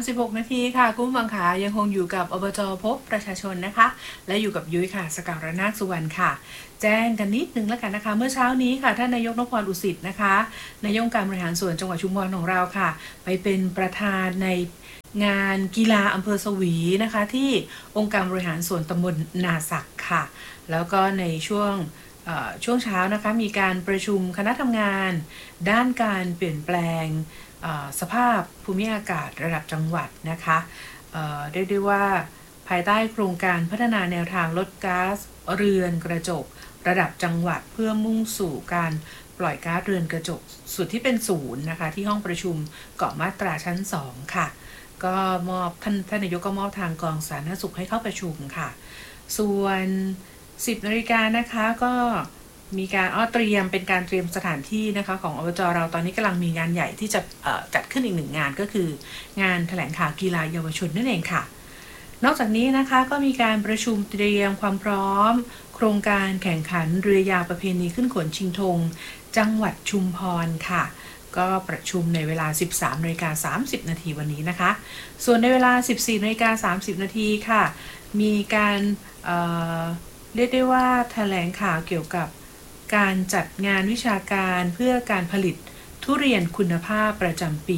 16 นาทีค่ะคุณผู้ฟังค่ะยังคงอยู่กับอบจ.พบประชาชนนะคะและอยู่กับยุ้ยค่ะสกาวรนาคสุวรรณค่ะแจ้งกันนิดนึงแล้วกันนะคะเมื่อเช้านี้ค่ะท่านนายกนพอุสิทธิ์นะคะนายกการบริหารส่วนจังหวัดชุมพรของเราค่ะไปเป็นประธานในงานกีฬาอำเภอสวีนะคะที่องค์การบริหารส่วนตำบลนาสักค่ะแล้วก็ในช่วงเช้านะคะมีการประชุมคณะทำงานด้านการเปลี่ยนแปลงสภาพภูมิอากาศระดับจังหวัดนะคะเรียกได้ว่าภายใต้โครงการพัฒนาแนวทางลดก๊าซเรือนกระจกระดับจังหวัดเพื่อมุ่งสู่การปล่อยก๊าซเรือนกระจกสุดที่เป็นศูนย์นะคะที่ห้องประชุมเกาะมาตราชั้น2ค่ะก็มอบท่านนายกก็มอบทางกองสาธารณสุขให้เข้าประชุมค่ะส่วน10 นาฬิกานะคะก็มีการเตรียมเป็นการเตรียมสถานที่นะคะของอบจ.เราตอนนี้กำลังมีงานใหญ่ที่จะจัดขึ้นอีก1 งานก็คืองานแถลงข่าวกีฬาเยาวชนนั่นเองค่ะนอกจากนี้นะคะก็มีการประชุมเตรียมความพร้อมโครงการแข่งขันเรือยาวประเพณีขึ้นขนชิงธงจังหวัดชุมพรค่ะก็ประชุมในเวลา 13:30 นาทีวันนี้นะคะส่วนในเวลา 14:30 นาทีค่ะมีการเรียกได้ว่าแถลงข่าวเกี่ยวกับการจัดงานวิชาการเพื่อการผลิตทุเรียนคุณภาพประจำปี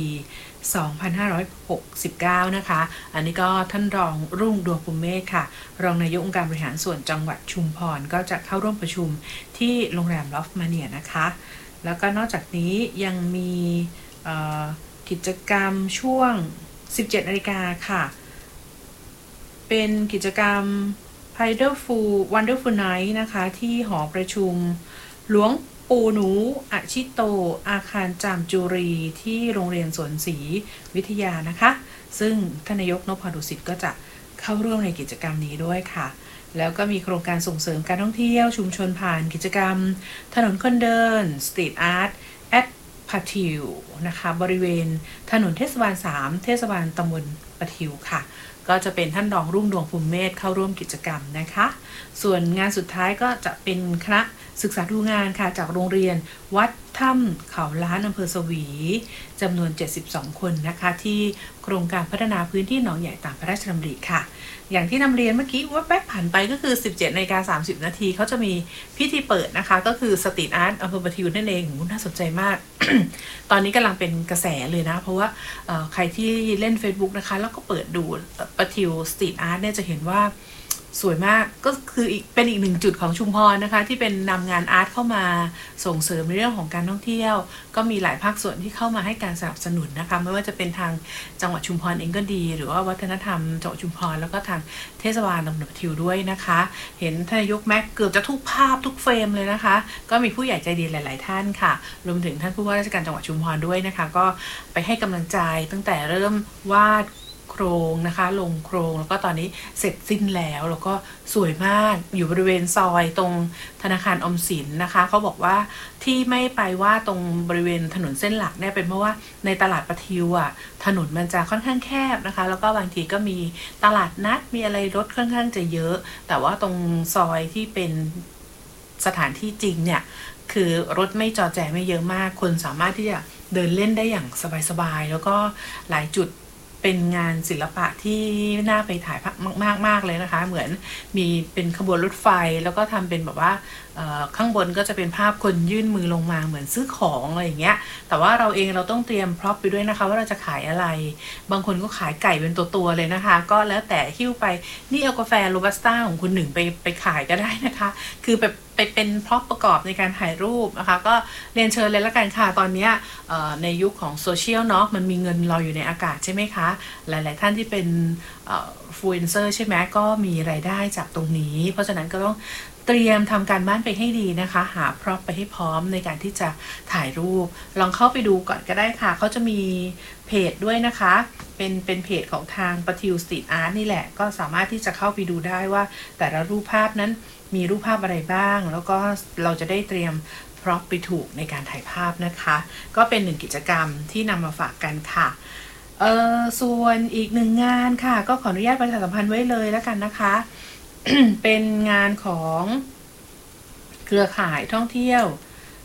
2569 นะคะอันนี้ก็ท่านรองรุ่งดวงภูมิเมฆค่ะรองนายกองค์การบริหารส่วนจังหวัดชุมพรก็จะเข้าร่วมประชุมที่โรงแรมลอฟมาเนียนะคะแล้วก็นอกจากนี้ยังมีกิจกรรมช่วง 17 นาฬิกาค่ะเป็นกิจกรรมWonderful Night นะคะที่หอประชุมหลวงปู่หนูอาชิโตอาคารจามจุรีที่โรงเรียนสวนศรีวิทยานะคะซึ่งท่านนายกนพดุสิตก็จะเข้าร่วมในกิจกรรมนี้ด้วยค่ะแล้วก็มีโครงการส่งเสริมการท่องเที่ยวชุมชนผ่านกิจกรรมถนนคนเดินสตรีทอาร์ตแอดปะทิวนะคะบริเวณถนนเทศบาล3เทศบาลตำบลปะทิวค่ะก็จะเป็นท่านรองรุ่งดวงภูมิเมธเข้าร่วมกิจกรรมนะคะส่วนงานสุดท้ายก็จะเป็นคณะศึกษาดูงานค่ะจากโรงเรียนวัดถ้ำเขาล้านอำเภอสวีจำนวน72 คนนะคะที่โครงการพัฒนาพื้นที่หนองใหญ่ตามพระราชดำริค่ะอย่างที่นำเรียนเมื่อกี้ว่าแป๊บผ่านไปก็คือ 17:30 นาทีเขาจะมีพิธีเปิดนะคะก็คือสตรีทอาร์ตอำเภอปะทิวนั่นเองน่าสนใจมาก ตอนนี้กำลังเป็นกระแสเลยนะเพราะว่าใครที่เล่น Facebook นะคะแล้วก็เปิดดูปะทิวสตรีทอาร์ตเนี่ยจะเห็นว่าสวยมากก็คือเป็นอีกหนึ่งจุดของชุมพรนะคะที่เป็นนำงานอาร์ตเข้ามาส่งเสริมในเรื่องของการท่องเที่ยวก็มีหลายภาคส่วนที่เข้ามาให้การสนับสนุนนะคะไม่ว่าจะเป็นทางจังหวัดชุมพรเองก็ดีหรือว่าวัฒนธรรมจังหวัดชุมพรแล้วก็ทางเทศบาลตำบลปะทิวด้วยนะคะเห็นท่านนายกแม็กเกือบจะทุกภาพทุกเฟรมเลยนะคะก็มีผู้ใหญ่ใจดีหลายๆท่านค่ะรวมถึงท่านผู้ว่าราชการจังหวัดชุมพรด้วยนะคะก็ไปให้กำลังใจตั้งแต่เริ่มวาดโครงนะคะลงโครงแล้วก็ตอนนี้เสร็จสิ้นแล้วก็สวยมากอยู่บริเวณซอยตรงธนาคารออมสินนะคะเขาบอกว่าที่ไม่ไปว่าตรงบริเวณถนนเส้นหลักเนี่ยเป็นเพราะว่าในตลาดปะทิวถนนมันจะค่อนข้างแคบนะคะแล้วก็บางทีก็มีตลาดนัดมีอะไรรถค่อนข้างจะเยอะแต่ว่าตรงซอยที่เป็นสถานที่จริงเนี่ยคือรถไม่จอแจไม่เยอะมากคนสามารถที่จะเดินเล่นได้อย่างสบายๆแล้วก็หลายจุดเป็นงานศิลปะที่น่าไปถ่ายมากเลยนะคะเหมือนมีเป็นขบวนรถไฟแล้วก็ทำเป็นแบบว่าข้างบนก็จะเป็นภาพคนยื่นมือลงมาเหมือนซื้อของอะไรอย่างเงี้ยแต่ว่าเราเองเราต้องเตรียมพร็อพไปด้วยนะคะว่าเราจะขายอะไรบางคนก็ขายไก่เป็นตัวๆเลยนะคะก็แล้วแต่หิ้วไปนี่เอากาแฟโรบัสต้าของคุณหนึ่งไปขายก็ได้นะคะคือไปเป็นพร็อพประกอบในการถ่ายรูปนะคะก็เรียนเชิญเลยละกันค่ะตอนนี้ในยุคของโซเชียลเนาะมันมีเงินรออยู่ในอากาศใช่ไหมคะหลายๆท่านที่เป็นฟลูเอนเซอร์ใช่ไหมก็มีรายได้จากตรงนี้เพราะฉะนั้นก็ต้องเตรียมทำการบ้านไปให้ดีนะคะหาพร็อพไปให้พร้อมในการที่จะถ่ายรูปลองเข้าไปดูก่อนก็ได้ค่ะเขาจะมีเพจด้วยนะคะเป็นเพจของทางปะทิวสตรีทอาร์ตนี่แหละก็สามารถที่จะเข้าไปดูได้ว่าแต่ละรูปภาพนั้นมีรูปภาพอะไรบ้างแล้วก็เราจะได้เตรียมพร็อพไปถูกในการถ่ายภาพนะคะก็เป็นหนึ่งกิจกรรมที่นำมาฝากกันค่ะส่วนอีกหนึ่งงานค่ะก็ขออนุญาตประชาสัมพันธ์ไว้เลยแล้วกันนะคะ เป็นงานของเครือข่ายท่องเที่ยว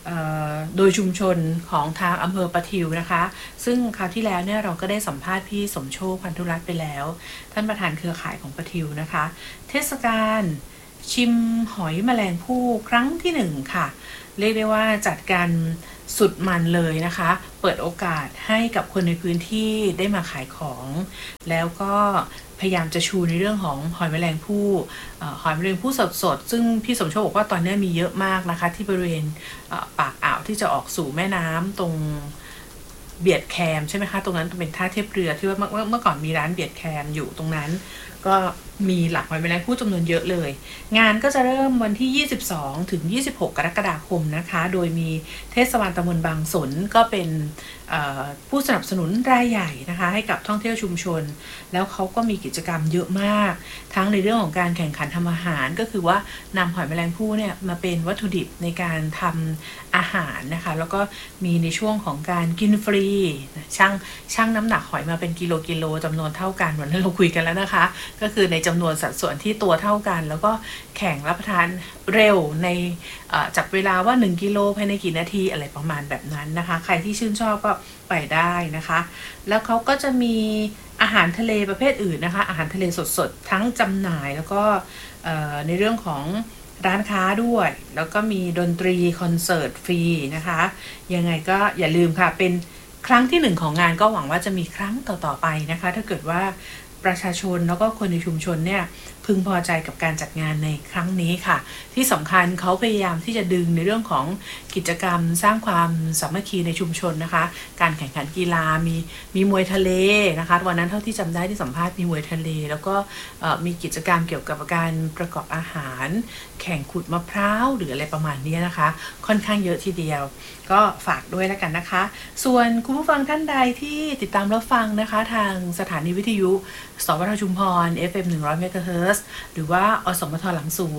โดยชุมชนของทางอำเภอประทิวนะคะซึ่งคราวที่แล้วเนี่ยเราก็ได้สัมภาษณ์พี่สมโชคพันธุรัตน์ไปแล้วท่านประธานเครือข่ายของประทิวนะคะเทศกาลชิมหอยแมลงภู่ครั้งที่1ค่ะเรียกได้ว่าจัดกันสุดมันเลยนะคะเปิดโอกาสให้กับคนในพื้นที่ได้มาขายของแล้วก็พยายามจะชูในเรื่องของหอยแมลงภู่หอยแมลงภู่สดๆซึ่งพี่สมโชคบอกว่าตอนนี้มีเยอะมากนะคะที่บริเวณปากอ่าวที่จะออกสู่แม่น้ำตรงเบียดแคมใช่ไหมคะตรงนั้นเป็นท่าเทียบเรือที่ว่าเมื่อก่อนมีร้านเบียดแคมอยู่ตรงนั้นก็มีหลักหอยแมลงภู่จำนวนเยอะเลยงานก็จะเริ่มวันที่22ถึง26กรกฎาคมนะคะโดยมีเทศบาลตำบลบางสนก็เป็นผู้สนับสนุนรายใหญ่นะคะให้กับท่องเที่ยวชุมชนแล้วเขาก็มีกิจกรรมเยอะมากทั้งในเรื่องของการแข่งขันทำอาหารก็คือว่านำหอยแมลงภู่เนี่ยมาเป็นวัตถุดิบในการทำอาหารนะคะแล้วก็มีในช่วงของการกินฟรีช่างน้ำหนักหอยมาเป็นกิโลจำนวนเท่ากันวันนั้นเราคุยกันแล้วนะคะก็คือในจำนวนสัดส่วนที่ตัวเท่ากันแล้วก็แข่งรับประทานเร็วในจับเวลาว่า1กิโลภายในกี่นาทีอะไรประมาณแบบนั้นนะคะใครที่ชื่นชอบก็ไปได้นะคะแล้วเขาก็จะมีอาหารทะเลประเภทอื่นนะคะอาหารทะเลสดๆทั้งจำหน่ายแล้วก็ในเรื่องของร้านค้าด้วยแล้วก็มีดนตรีคอนเสิร์ตฟรีนะคะยังไงก็อย่าลืมค่ะเป็นครั้งที่1ของงานก็หวังว่าจะมีครั้งต่อๆไปนะคะถ้าเกิดว่าประชาชนแล้วก็คนในชุมชนเนี่ยพึงพอใจกับการจัดงานในครั้งนี้ค่ะที่สำคัญเขาพยายามที่จะดึงในเรื่องของกิจกรรมสร้างความสามัคคีในชุมชนนะคะการแข่งขันกีฬามีมวยทะเลนะคะวันนั้นเท่าที่จำได้ที่สัมภาษณ์มีมวยทะเลแล้วก็มีกิจกรรมเกี่ยวกับการประกอบอาหารแข่งขุดมะพร้าวหรืออะไรประมาณนี้นะคะค่อนข้างเยอะทีเดียวก็ฝากด้วยแล้วกันนะคะส่วนคุณผู้ฟังท่านใดที่ติดตามรับฟังนะคะทางสถานีวิทยุสวทชุมพร FM 100 MHz หรือว่าอสมทหลังสวน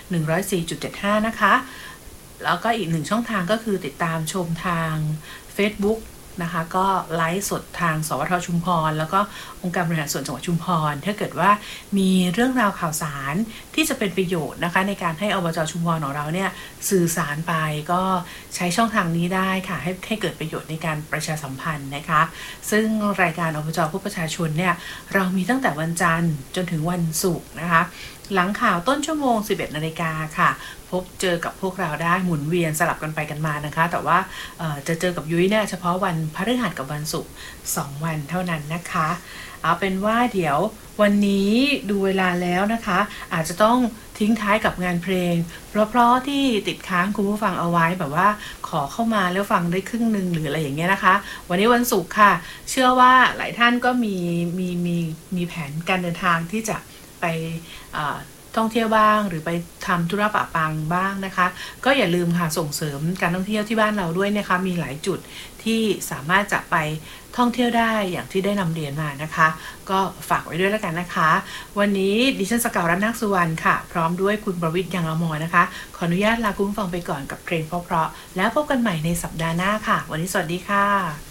104.75 นะคะแล้วก็อีก1ช่องทางก็คือติดตามชมทาง Facebookนะคะก็ไลฟ์สดทางสวทชุมพรแล้วก็องค์การบริหารส่วนจังหวัดชุมพรถ้าเกิดว่ามีเรื่องราวข่าวสารที่จะเป็นประโยชน์นะคะในการให้อบจ.ชุมพรของเราเนี่ยสื่อสารไปก็ใช้ช่องทางนี้ได้ค่ะให้เกิดประโยชน์ในการประชาสัมพันธ์นะคะซึ่งรายการอบจ.เพื่อประชาชนเนี่ยเรามีตั้งแต่วันจันทร์จนถึงวันศุกร์นะคะหลังข่าวต้นชั่วโมง 11 นาฬิกาค่ะพบเจอกับพวกเราได้หมุนเวียนสลับกันไปกันมานะคะแต่ว่าจะเจอกับยุ้ยเนี่ยเฉพาะวันพฤหัสกับวันศุกร์2วันเท่านั้นนะคะเอาเป็นว่าเดี๋ยววันนี้ดูเวลาแล้วนะคะอาจจะต้องทิ้งท้ายกับงานเพลงเพราะที่ติดค้างคุณผู้ฟังเอาไว้แบบว่าขอเข้ามาแล้วฟังได้ครึ่งนึงหรืออะไรอย่างเงี้ยนะคะวันนี้วันศุกร์ค่ะเชื่อว่าหลายท่านก็มีแผนการเดินทางที่จะไปท่องเที่ยวบ้างหรือไปทำธุระปะปังบ้างนะคะก็อย่าลืมค่ะส่งเสริมการท่องเที่ยวที่บ้านเราด้วยนะคะมีหลายจุดที่สามารถจะไปท่องเที่ยวได้อย่างที่ได้นำเรียนมานะคะก็ฝากไว้ด้วยแล้วกันนะคะวันนี้ดิฉันสกาวรัตน์นาคสุวรรณค่ะพร้อมด้วยคุณประวิตรยังอมรนะคะขออนุญาตลาคุณผู้ฟังไปก่อนกับเพลงเพราะๆแล้วพบกันใหม่ในสัปดาห์หน้าค่ะวันนี้สวัสดีค่ะ